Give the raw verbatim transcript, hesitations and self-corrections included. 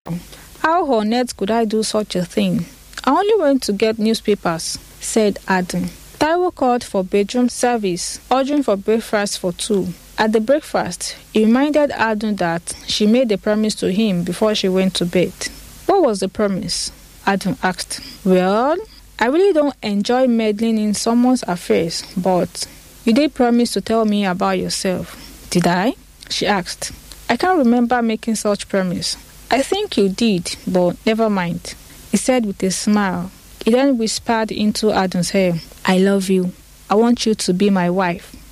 How on earth could I do such a thing? I only went to get newspapers, said Adam. Taiwo called for bedroom service, ordering for breakfast for two. At the breakfast, he reminded Adam that she made a promise to him before she went to bed. What was the promise? Adam asked. Well, I really don't enjoy meddling in someone's affairs, but you did promise to tell me about yourself. Did I? She asked. I can't remember making such promise. I think you did, but never mind, he said with a smile. He then whispered into Adam's ear, I love you. I want you to be my wife.